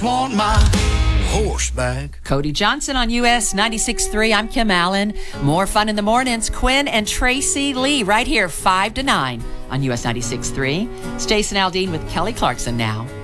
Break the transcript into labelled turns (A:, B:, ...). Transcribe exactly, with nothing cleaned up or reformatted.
A: just want my horse back.
B: Cody Johnson on U S ninety-six point three. I'm Kim Allen. More fun in the mornings. Quinn and Tracy Lee right here, five to nine on U S ninety-six point three. Stacey and Aldine with Kelly Clarkson now.